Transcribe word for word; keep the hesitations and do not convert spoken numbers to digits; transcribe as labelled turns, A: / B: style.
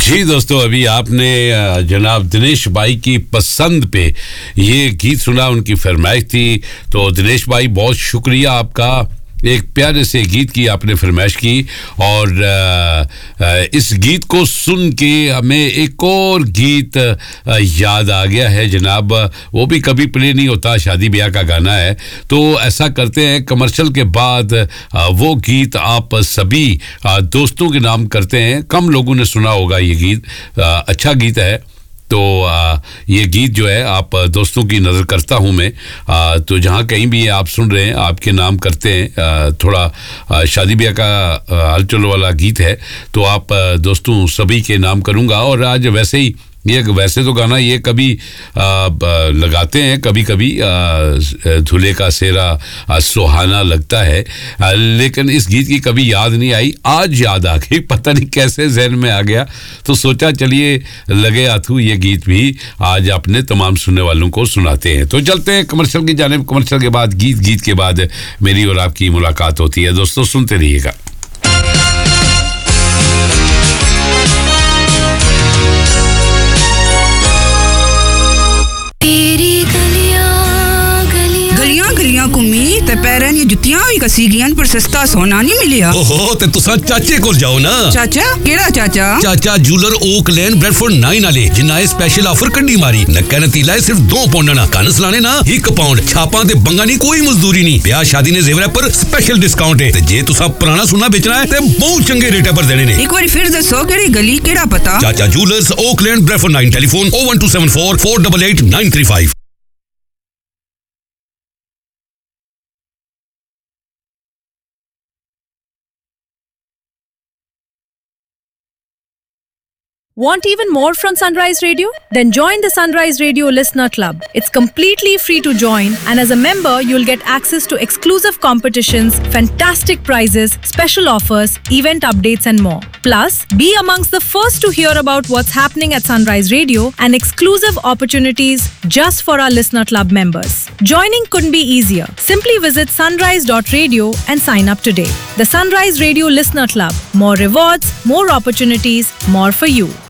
A: जी दोस्तों, अभी आपने जनाब दिनेश भाई की पसंद पे ये गीत सुना, उनकी फरमाइश थी। तो दिनेश भाई बहुत शुक्रिया आपका, एक प्यारे से गीत की आपने फरमाइश की। और आ, आ, इस गीत को सुन के हमें एक और गीत आ, याद आ गया है जनाब, वो भी कभी प्ले नहीं होता, शादी ब्याह का गाना है। तो ऐसा करते हैं, कमर्शियल के बाद आ, वो गीत आप सभी आ, दोस्तों के नाम करते हैं। कम लोगों ने सुना होगा ये गीत, आ, अच्छा गीत है। तो आ, ये गीत जो है आप दोस्तों की नज़र करता हूँ मैं। आ, तो जहाँ कहीं भी आप सुन रहे हैं, आपके नाम करते हैं। आ, थोड़ा आ, शादी ब्याह का हलचल वाला गीत है, तो आप आ, दोस्तों सभी के नाम करूँगा। और आज वैसे ही ये वैसे तो गाना ये कभी आ, लगाते हैं, कभी कभी धुले का सेहरा आ, सुहाना लगता है, आ, लेकिन इस गीत की कभी याद नहीं आई। आज याद आ गई, पता नहीं कैसे जहन में आ गया। तो सोचा चलिए लगे हाथों ये गीत भी आज अपने तमाम सुनने वालों को सुनाते हैं। तो चलते हैं कमर्शियल की जानिब। कमर्शियल के बाद गीत, गीत के बाद मेरी और आपकी मुलाकात होती है। दोस्तों सुनते रहिएगा।
B: ते पैरन ये जुतियां भी कसी गईन, पर सस्ता सोना नहीं मिलिया।
C: ओहो, ते तुसा चाचे कोल जाओ ना।
B: चाचा केड़ा चाचा?
C: चाचा जूलर ओक लेन ब्रेडफोर्ड नाइन वाले, जिन्ना ए स्पेशल ऑफर कड्डी मारी। नक्का नतीला है सिर्फ दो पाउंड ना, कनस लाने ना एक पाउंड। छापां ते बंगा नहीं, कोई मजदूरी नहीं। ब्याह शादी ने जेवर पर स्पेशल डिस्काउंट है। ते जे तुसा पुराना सोना बेचना है ते बहुत चंगे रेट पर देने ने।
B: एक बार फिर दसो केड़ी गली, केड़ा पता?
C: चाचा jewellers okay lane Bradford nine, telephone O one two seven four four eight eight nine three five.
D: Want even more from Sunrise Radio? Then join the Sunrise Radio Listener Club. It's completely free to join, and as a member, you'll get access to exclusive competitions, fantastic prizes, special offers, event updates, and more. Plus, be amongst the first to hear about what's happening at Sunrise Radio and exclusive opportunities just for our Listener Club members. Joining couldn't be easier. Simply visit sunrise dot radio and sign up today. The Sunrise Radio Listener Club. More rewards, more opportunities, more for you.